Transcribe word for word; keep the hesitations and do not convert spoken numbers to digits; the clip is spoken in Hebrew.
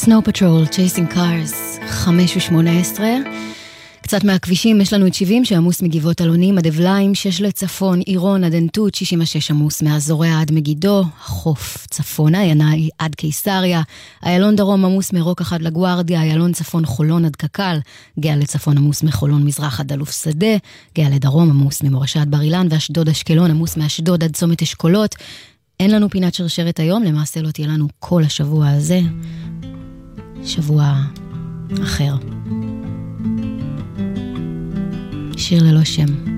Snow Patrol, Chasing Cars, חמש ושמונה עשרה. קצת מהכבישים, יש לנו את שבעים שעמוס מגבעות אלונים, עד אבליים, שש לצפון, עירון עד ענתות, שישים ושש עמוס מהזורע עד מגידו, חוף צפונה, ינאי עד קיסריה, איילון דרום עמוס מרוק עד לגוארדיה, איילון צפון חולון עד קקל, גאה לצפון עמוס מחולון מזרח עד אלוף שדה, גאה לדרום עמוס ממורשה עד בר אילן, ואשדוד אשקלון עמוס מאשדוד עד צומת אשכולות. אין לנו פינת שרשרת היום, למעשה לא תהיה לנו כל השבוע הזה, שבוע אחר. שיר ללא שם.